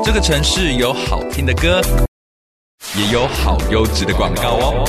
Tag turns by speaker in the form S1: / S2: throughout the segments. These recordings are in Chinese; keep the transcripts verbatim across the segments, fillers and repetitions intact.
S1: 这个城市有好听的歌，也有好优质的广告哦。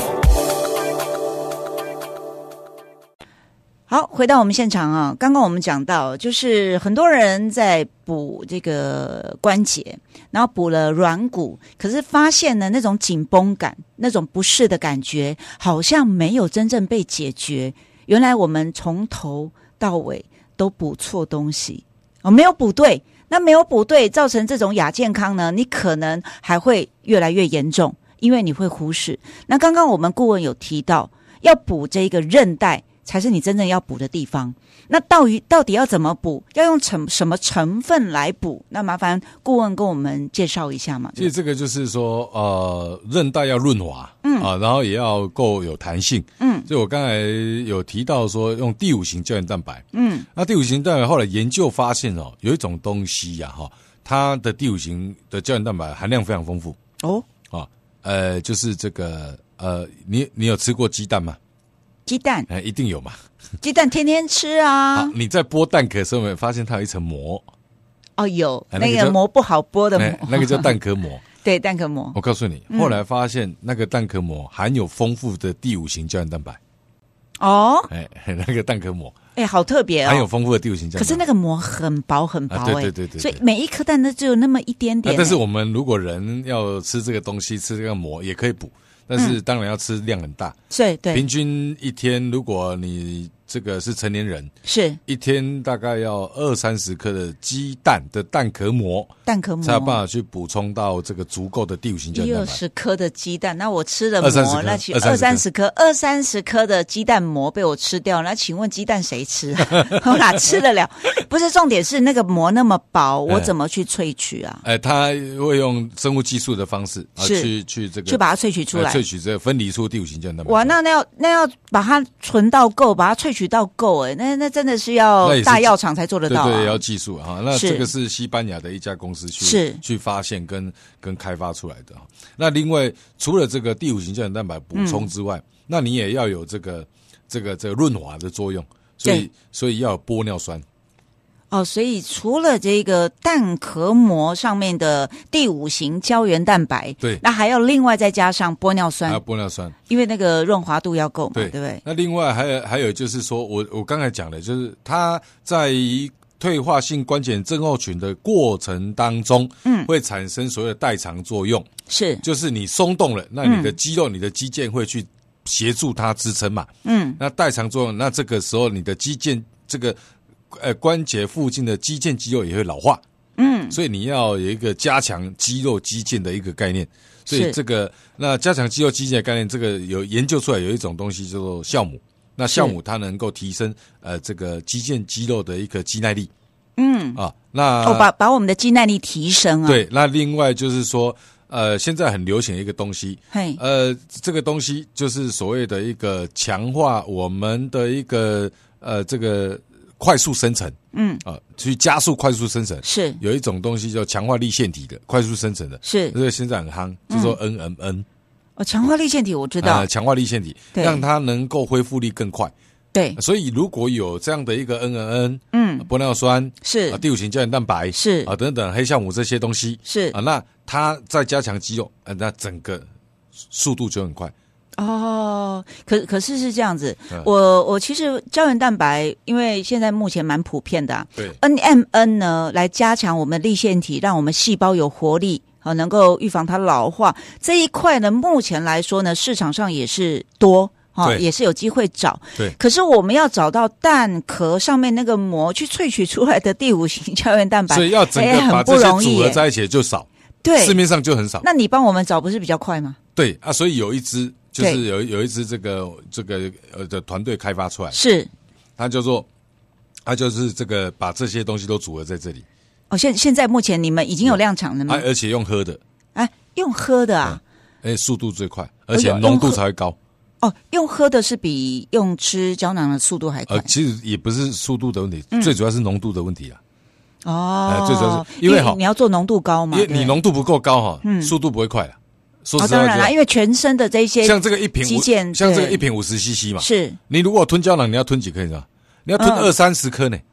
S2: 好，回到我们现场啊，刚刚我们讲到，就是很多人在补这个关节，然后补了软骨，可是发现呢，那种紧绷感、那种不适的感觉，好像没有真正被解决。原来我们从头到尾都补错东西，哦，没有补对。那没有补对，造成这种亚健康呢，你可能还会越来越严重，因为你会忽视。那刚刚我们顾问有提到，要补这个韧带才是你真正要补的地方。那到底到底要怎么补？要用成什么成分来补？那麻烦顾问跟我们介绍一下嘛。
S3: 其实这个就是说，呃，韧带要润滑，嗯啊，然后也要够有弹性，嗯。所以我刚才有提到说，用第五型胶原蛋白，嗯，那第五型蛋白后来研究发现哦，有一种东西呀、啊，哈，它的第五型的胶原蛋白含量非常丰富哦，啊，呃，就是这个呃，你你有吃过鸡蛋吗？
S2: 鸡蛋，
S3: 哎，一定有嘛。
S2: 鸡蛋天天吃啊。
S3: 好，你在剥蛋壳的时候有没有发现它有一层膜？
S2: 哦，有，
S3: 哎、
S2: 那个膜不好剥的膜，
S3: 哎、那个叫蛋壳膜。
S2: 对，蛋壳膜。
S3: 我告诉你，后来发现那个蛋壳膜含有丰富的第五型胶原蛋白。
S2: 哦，
S3: 哎，那个蛋壳膜，
S2: 哎，好特别哦，
S3: 含有丰富的第五型胶原蛋白。
S2: 可是那个膜很薄很薄、欸，
S3: 啊，对对对 对, 对，
S2: 所以每一颗蛋都只有那么一点点、欸
S3: 啊。但是我们如果人要吃这个东西，吃这个膜也可以补，但是当然要吃量很大。
S2: 对、嗯、对，
S3: 平均一天，如果你这个是成年人，
S2: 是
S3: 一天大概要二三十颗的鸡蛋的蛋壳膜，
S2: 蛋壳膜
S3: 才有办法去补充到这个足够的第五型胶原蛋白。
S2: 一二十颗的鸡蛋，那我吃了膜，那请
S3: 二
S2: 三十颗，二三十颗的鸡蛋膜被我吃掉，那请问鸡蛋谁吃啊？我哪吃得了？不是，重点是那个膜那么薄，我怎么去萃取啊？
S3: 哎，他会用生物技术的方式啊，去去这个
S2: 去把它萃取出来，
S3: 萃取这个分离出第五型胶原蛋白。
S2: 哇，那那要那要把它存到够，把它萃取到够，哎，那那真的是要大药厂才做得到、啊，
S3: 对对，要技术哈。那这个是西班牙的一家公司去
S2: 是
S3: 去发现跟跟开发出来的。那另外除了这个第五型胶原蛋白补充之外，嗯、那你也要有这个这个这个润滑的作用，所以所以要有玻尿酸。
S2: 哦，所以除了这个蛋壳膜上面的第五型胶原蛋白，
S3: 对，
S2: 那还要另外再加上玻尿酸，
S3: 还有玻尿酸，
S2: 因为那个润滑度要够嘛，
S3: 对，
S2: 对不对？
S3: 那另外还有还有就是说，我我刚才讲的，就是它在退化性关节症候群的过程当中，嗯，会产生所谓的代偿作用，
S2: 是，
S3: 就是你松动了，那你的肌肉、嗯、你的肌腱会去协助它支撑嘛，嗯，那代偿作用，那这个时候你的肌腱这个。呃，关节附近的肌腱肌肉也会老化，嗯，所以你要有一个加强肌肉肌腱的一个概念。所以这个那加强肌肉肌腱的概念，这个有研究出来有一种东西叫做酵母。那酵母它能够提升呃这个肌腱肌肉的一个肌耐力，嗯啊，那
S2: 哦把把我们的肌耐力提升啊。
S3: 对，那另外就是说，呃，现在很流行的一个东西，嘿，呃，这个东西就是所谓的一个强化我们的一个呃这个。快速生成，嗯啊、呃，去加速快速生成
S2: 是
S3: 有一种东西叫强化粒线体的快速生成的，
S2: 是
S3: 这个现在很夯，就说 N M N。
S2: 哦，强化粒线体我知道，
S3: 呃，强化粒线体让它能够恢复力更快。
S2: 对，
S3: 所以如果有这样的一个 N M N， 嗯，玻尿酸
S2: 是
S3: 啊，第五型胶原蛋白
S2: 是
S3: 啊，等等黑酵母这些东西
S2: 是
S3: 啊，那它再加强肌肉，呃，那整个速度就很快。
S2: 哦，可可是是这样子，嗯、我我其实胶原蛋白，因为现在目前蛮普遍的、啊，
S3: 对
S2: ，N M N 呢来加强我们的粒线体，让我们细胞有活力，好能够预防它老化这一块呢，目前来说呢，市场上也是多。哦，也是有机会找，
S3: 对。
S2: 可是我们要找到蛋壳上面那个膜去萃取出来的第五型胶原蛋白，
S3: 所以要整个把这些组合在一起就少，
S2: 对，
S3: 市面上就很少。
S2: 那你帮我们找不是比较快吗？
S3: 对啊，所以有一支就是有有一支这个这个呃的团队开发出来，
S2: 是，
S3: 它叫做它就是这个把这些东西都组合在这里。
S2: 哦，现现在目前你们已经有量产了吗？
S3: 啊、而且用喝的，
S2: 哎，用喝的啊，
S3: 哎、嗯，速度最快，而且浓度才会高。
S2: 哦，用喝的是比用吃胶囊的速度还快。
S3: 呃，其实也不是速度的问题，嗯、最主要是浓度的问题啊。
S2: 哦、
S3: 呃，最主要是因为哈，
S2: 你要做浓度高嘛，
S3: 因为你浓度不够高哈，嗯，速度不会快了。说实话、
S2: 哦，当然啦，因为全身的这些
S3: 像这个一瓶
S2: 肌腱，
S3: 像这个一瓶五十 C C 嘛，
S2: 是。
S3: 你如果吞胶囊，你要吞几颗？你知道？你要吞二三十颗呢。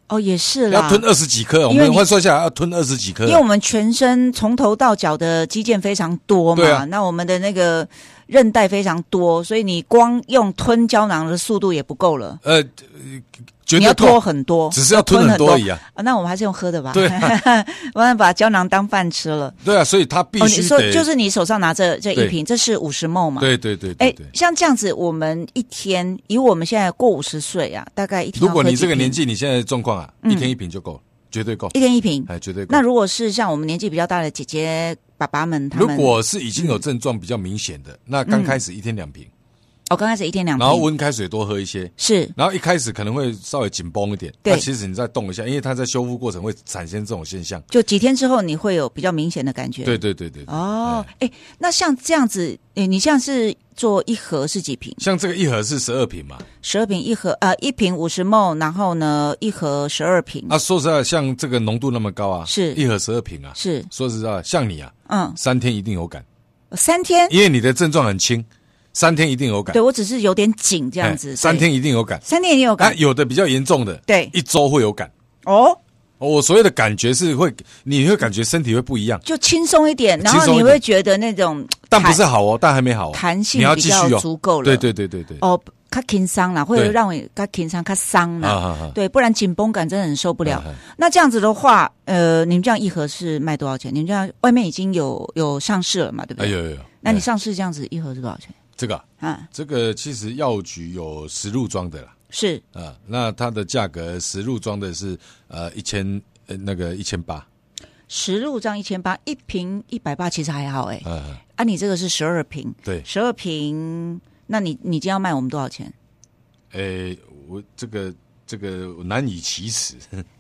S2: 哦，也是啦，
S3: 要吞二十几颗，我们换算下来要吞二十几颗，
S2: 因为我们全身从头到脚的肌腱非常多嘛，
S3: 对啊，
S2: 那我们的那个韧带非常多，所以你光用吞胶囊的速度也不够了。呃，
S3: 绝对够，
S2: 你要拖很多，
S3: 只是要吞很多而已啊。
S2: 啊，那我们还是用喝的吧。
S3: 对、啊，
S2: 我们把胶囊当饭吃了。
S3: 对啊，所以他必须得、哦、
S2: 你说就是你手上拿着这一瓶，这是五十 ml 嘛？
S3: 对对对对对。
S2: 哎，像这样子，我们一天以我们现在过五十岁啊，大概一天要喝几瓶。
S3: 如果你这个年纪，你现在的状况啊，嗯、一天一瓶就够了，绝对够。
S2: 一天一瓶，
S3: 哎，绝对够。
S2: 那如果是像我们年纪比较大的姐姐、爸爸们，他们
S3: 如果是已经有症状比较明显的，嗯、那刚开始一天两瓶。
S2: 哦，刚开始一天两瓶，
S3: 然后温开水多喝一些，
S2: 是。
S3: 然后一开始可能会稍微紧绷一点，
S2: 对。
S3: 那其实你再动一下，因为它在修复过程会产生这种现象。
S2: 就几天之后，你会有比较明显的感觉。
S3: 对对对 对, 对。
S2: 哦，哎，那像这样子，哎，你像是做一盒是几瓶？
S3: 像这个一盒是十二瓶嘛？
S2: 十二瓶一盒，呃，一瓶五十 ml， 然后呢，一盒十二瓶。
S3: 啊，说实在，像这个浓度那么高啊，
S2: 是
S3: 一盒十二瓶啊，
S2: 是。
S3: 说实在，像你啊，
S2: 嗯，
S3: 三天一定有感。
S2: 三天？
S3: 因为你的症状很轻。三天一定有感，
S2: 对我只是有点紧这样子。
S3: 三天一定有感，
S2: 三天一定有感。
S3: 啊、有的比较严重的，
S2: 对，
S3: 一周会有感。
S2: 哦，
S3: 我所谓的感觉是会，你会感觉身体会不一样，
S2: 就轻松一点，然后你会觉得那种，
S3: 但不是好哦，但还没好、哦，
S2: 弹性比较足够了。
S3: 对对对对对。
S2: 哦，较轻松啦，会让我较轻松、较伤啦。啊啊对，不然紧绷感真的很受不了。啊啊那这样子的话，呃，你们这样一盒是卖多少钱？你们这样外面已经有有上市了嘛？对不对？
S3: 哎有有有。
S2: 那你上市这样子一盒是多少钱？
S3: 这个啊，这个其实药局有十入装的啦，
S2: 是
S3: 啊，那它的价格十入装的是呃一千呃那个一千八，
S2: 十入装一千八，一瓶一百八，其实还好哎、欸。
S3: 啊，
S2: 啊，你这个是十二瓶，
S3: 对，
S2: 十二瓶，那你你今天要卖我们多少钱？
S3: 诶，我这个这个难以启齿，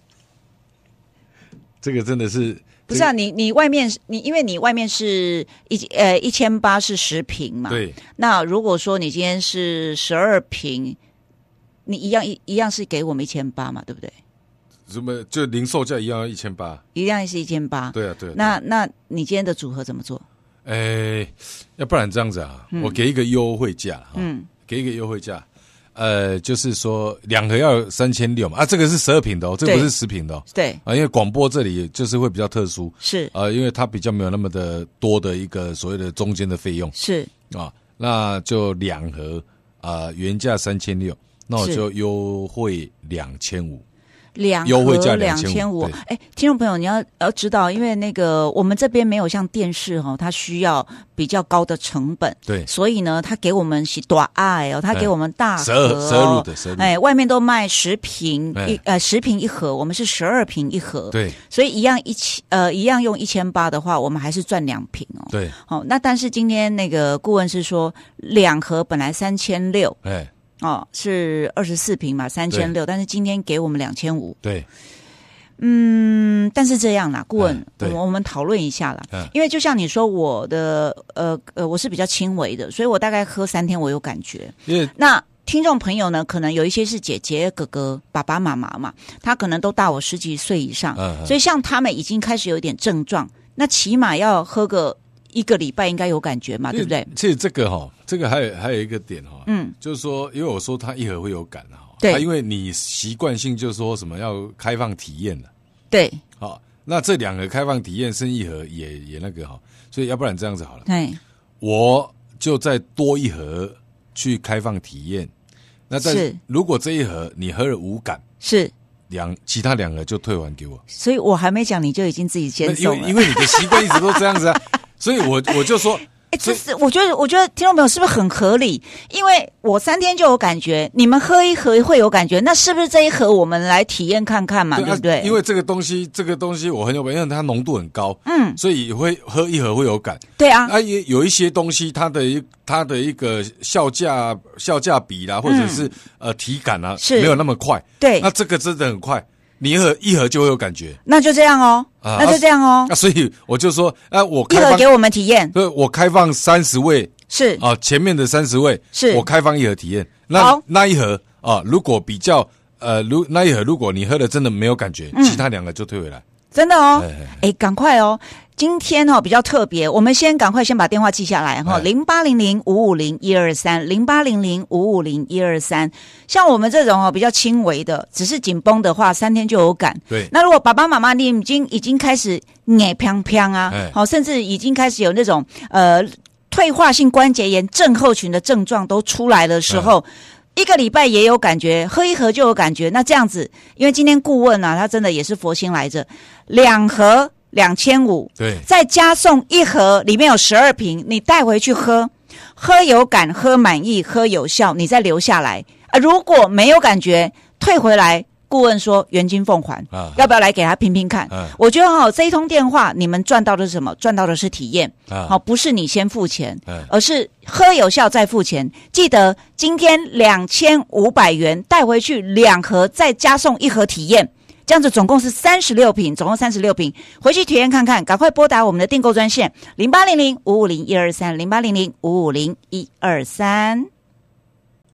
S3: 这个真的是。
S2: 不是啊，你你外面你因为你外面是一呃一千八是十瓶嘛，
S3: 对。
S2: 那如果说你今天是十二瓶，你一样一一样是给我们一千八嘛，对不对？
S3: 什么就零售价一样一千八，
S2: 一样是一千八。
S3: 对啊，对啊。
S2: 那那你今天的组合怎么做？
S3: 诶，要不然这样子啊，嗯、我给一个优惠价哈，嗯，给一个优惠价。呃，就是说两盒要三千六嘛，啊，这个是十二瓶的哦，这个不是十瓶的哦，
S2: 对
S3: 啊，因为广播这里就是会比较特殊，
S2: 是
S3: 啊，因为它比较没有那么的多的一个所谓的中间的费用，
S2: 是
S3: 啊，那就两盒啊，原价三千六，那我就优惠两千五。
S2: 两
S3: 优惠价
S2: 两千五，哎，听众朋友，你要要知道，因为那个我们这边没有像电视哈、哦，它需要比较高的成本，
S3: 对，
S2: 所以呢，它给我们是大爱哦，它给我们大盒、哦，
S3: 十二十二入的十二入，
S2: 哎，外面都卖十瓶一呃十瓶一盒，我们是十二瓶一盒，
S3: 对，
S2: 所以一样一千呃一样用一千八的话，我们还是赚两瓶哦，
S3: 对，
S2: 好、哦，那但是今天那个顾问是说两盒本来三千六，
S3: 哎。
S2: 哦，是二十四瓶嘛，三千六，但是今天给我们两千五。
S3: 对，
S2: 嗯，但是这样啦，顾问，
S3: 嗯、
S2: 我我们讨论一下啦、
S3: 嗯，
S2: 因为就像你说，我的呃呃，我是比较轻微的，所以我大概喝三天，我有感觉。
S3: 因为
S2: 那听众朋友呢，可能有一些是姐姐、哥哥、爸爸妈妈嘛，他可能都大我十几岁以上，
S3: 嗯嗯、
S2: 所以像他们已经开始有点症状，那起码要喝个一个礼拜，应该有感觉嘛，对不对？
S3: 其实这个哈、哦。这个还有还有一个点哈、哦，
S2: 嗯，就是
S3: 说，因为我说它一盒会有感哈，
S2: 对、
S3: 啊，因为你习惯性就说什么要开放体验的，
S2: 对，
S3: 好、哦，那这两个开放体验剩一盒也也那个哈，所以要不然这样子好了，
S2: 对，
S3: 我就再多一盒去开放体验，那在如果这一盒你喝了无感，
S2: 是
S3: 两其他两盒就退还给我，
S2: 所以我还没讲你就已经自己先送了，
S3: 因为因为你的习惯一直都这样子啊，所以我我就说。
S2: 哎，这是我觉得，我觉得听众朋友是不是很合理？因为我三天就有感觉，你们喝一盒会有感觉，那是不是这一盒我们来体验看看嘛？对, 对不对？
S3: 因为这个东西，这个东西我很有感，因为它浓度很高，嗯，所以会喝一盒会有感。
S2: 对啊，
S3: 啊，也有一些东西，它的一它的一个效价效价比啦，或者是、嗯、呃体感啊，是没有那么快。
S2: 对，
S3: 那这个真的很快。你一盒一盒就会有感觉，
S2: 那就这样哦，啊、那就这样哦。
S3: 啊，所以我就说，啊，我
S2: 一盒给我们体验，
S3: 对，我开放三十位，
S2: 是
S3: 啊，前面的三十位
S2: 是
S3: 我开放一盒体验，那那一盒啊，如果比较呃，如那一盒如果你喝了真的没有感觉，嗯、其他两个就退回来。
S2: 真的哦，哎，赶快哦。今天哈、哦、比较特别，我们先赶快先把电话记下来哈，零八零零五五零一二三，零八零零五五零一二三。像我们这种哦比较轻微的，只是紧绷的话，三天就有感。
S3: 对。
S2: 那如果爸爸妈妈你已经已经开始眼飘飘啊，好，甚至已经开始有那种呃退化性关节炎症候群的症状都出来的时候。一个礼拜也有感觉，喝一盒就有感觉。那这样子，因为今天顾问啊，他真的也是佛心来着，两盒两千五，
S3: 对，
S2: 再加送一盒，里面有十二瓶，你带回去喝，喝有感，喝满意，喝有效，你再留下来啊。如果没有感觉，退回来。顾问说原金奉还、啊、要不要来给他评评看、啊、我觉得哈、哦，这一通电话你们赚到的是什么？赚到的是体验、啊哦、不是你先付钱、啊、而是喝有效再付钱。记得今天两千五百元带回去两盒，再加送一盒体验，这样子总共是三十六瓶，总共三十六瓶，回去体验看看。赶快拨打我们的订购专线零八零零五五零一二三，零八零零五五零一二三。